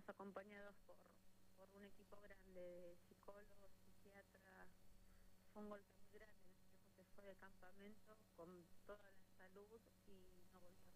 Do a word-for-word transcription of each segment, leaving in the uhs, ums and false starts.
estamos acompañados por, por un equipo grande de psicólogos, psiquiatras. Fue un golpe muy grande, nuestro hijo se fue de campamento con toda la salud y no volvió.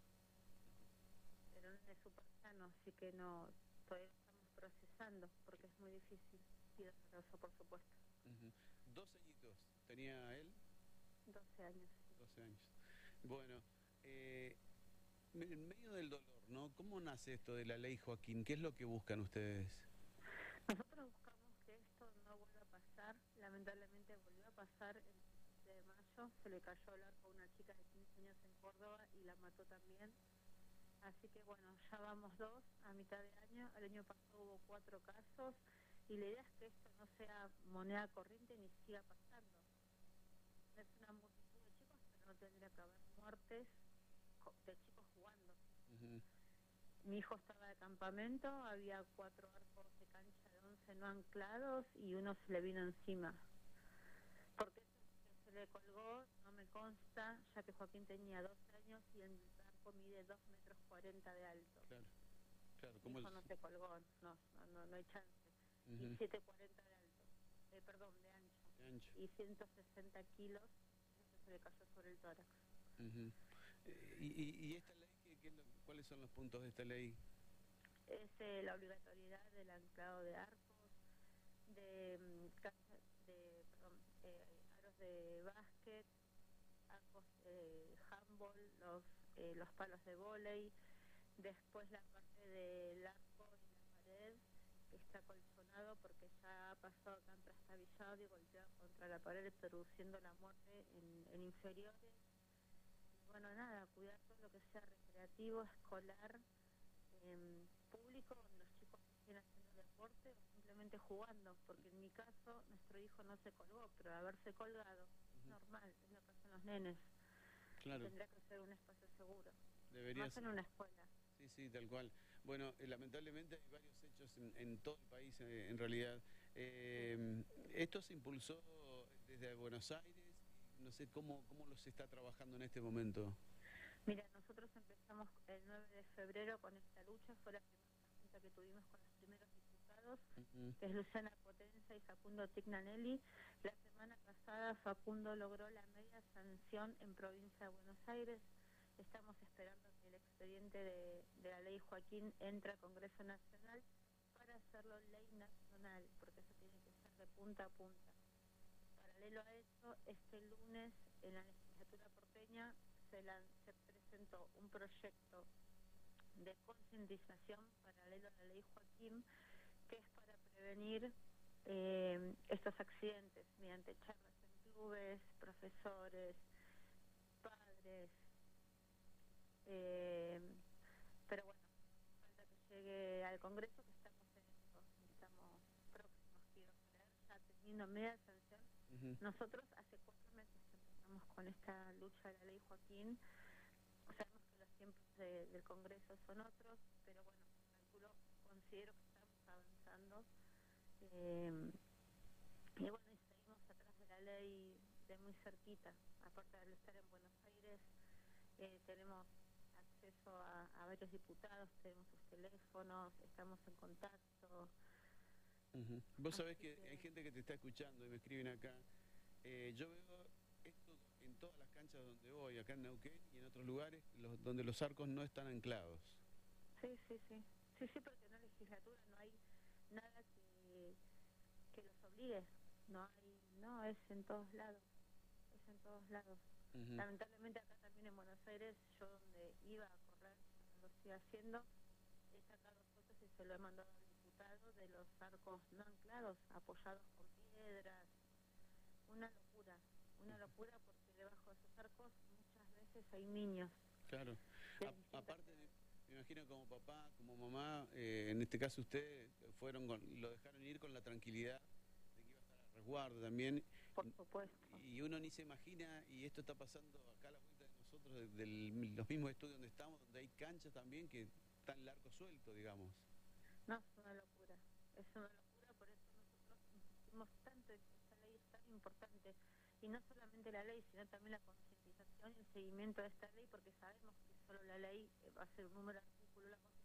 Pero no es súper sano, así que no, todavía estamos procesando, porque es muy difícil y doloroso, por supuesto. Uh-huh. ¿Dos añitos tenía él? doce años. doce años. Bueno, eh, en medio del dolor, ¿no? ¿Cómo nace esto de la ley Joaquín? ¿Qué es lo que buscan ustedes? Nosotros buscamos que esto no vuelva a pasar. Lamentablemente volvió a pasar el diecisiete de mayo. Se le cayó el arco a una chica de quince años en Córdoba y la mató también. Así que bueno, ya vamos dos a mitad de año. El año pasado hubo cuatro casos y la idea es que esto no sea moneda corriente ni siga pasando. Es una multitud de chicos, pero no tendría que haber muertes de chicos jugando. Uh-huh. Mi hijo estaba de campamento, había cuatro arcos de cancha de once no anclados y uno se le vino encima. Porque se le colgó, no me consta, ya que Joaquín tenía doce años y el arco mide dos metros cuarenta de alto. Claro, claro. Mi hijo el... no se colgó, no, no, no, no hay chance. Uh-huh. Y siete cuarenta de alto, eh, perdón, de ancho. de ancho. Y ciento sesenta kilos, se le cayó sobre el tórax. Uh-huh. ¿Y, y, y esta ley, qué, qué, cuáles son los puntos de esta ley? Es eh, la obligatoriedad del anclado de arcos, de, de perdón, eh, aros de básquet, arcos de handball, los, eh, los palos de vóley, después la parte del arco y la pared que está colchonado porque ya ha pasado acá en trastabillado y golpeado contra la pared produciendo la muerte en, en inferiores. Y bueno, nada, cuidar todo lo que sea recreativo, escolar, eh, público, donde los chicos estén haciendo deporte o simplemente jugando, porque en mi caso nuestro hijo no se colgó, pero haberse colgado es uh-huh. normal, es lo que hacen los nenes. Claro. Tendría que ser un espacio seguro. Debería más ser. En una escuela. Sí, sí, tal cual. Bueno, eh, lamentablemente hay varios hechos en, en todo el país, eh, en realidad. Eh, esto se impulsó desde Buenos Aires, no sé cómo, cómo lo se está trabajando en este momento. Mira, nosotros empezamos el nueve de febrero con esta lucha, fue la primera junta que tuvimos con los primeros diputados, uh-huh. que es Luciana Potenza y Facundo Tignanelli. La semana pasada Facundo logró la media sanción en provincia de Buenos Aires. Estamos esperando que el expediente de, de la ley Joaquín entre al Congreso Nacional para hacerlo ley nacional, porque eso tiene que ser de punta a punta. Paralelo a eso, este lunes en la legislatura porteña se, la, se presentó un proyecto de concientización paralelo a la ley Joaquín, que es para prevenir eh, estos accidentes mediante charlas en clubes, profesores, padres. Eh, pero bueno, falta que llegue al Congreso, que estamos en esto, estamos próximos, quiero creer, ya teniendo media sanción. Uh-huh. Nosotros hace cuatro meses empezamos con esta lucha de la ley Joaquín. Sabemos que los tiempos de, del Congreso son otros, pero bueno, calculo, considero que estamos avanzando. Eh, y bueno, y seguimos atrás de la ley de muy cerquita. Aparte de estar en Buenos Aires, eh, tenemos acceso a, a varios diputados, tenemos sus teléfonos, estamos en contacto. Uh-huh. Vos sabés que, que hay gente que te está escuchando y me escriben acá. Eh, yo veo esto en todas las canchas donde voy, acá en Neuquén y en otros lugares, los, donde los arcos no están anclados. Sí, sí, sí. Sí, sí, porque en la legislatura no hay nada que, que los obligue. No hay, no, es en todos lados. Es en todos lados. Uh-huh. Lamentablemente acá también en Buenos Aires, yo donde iba a correr, lo estoy haciendo, he sacado fotos y se lo he mandado al diputado de los arcos no anclados, apoyados con piedras. Una locura, una uh-huh. locura porque debajo de esos arcos muchas veces hay niños. Claro. A, aparte, de, me imagino como papá, como mamá, eh, en este caso usted, fueron con, lo dejaron ir con la tranquilidad de que iba a estar a resguardo también. Por supuesto. Y uno ni se imagina, y esto está pasando acá a la vuelta de nosotros, de, de los mismos estudios donde estamos, donde hay canchas también que están el arco suelto, digamos. No, es una locura, es una locura, por eso nosotros insistimos tanto en que esta ley es tan importante, y no solamente la ley, sino también la concientización y el seguimiento de esta ley, porque sabemos que solo la ley va a ser un número de artículo, la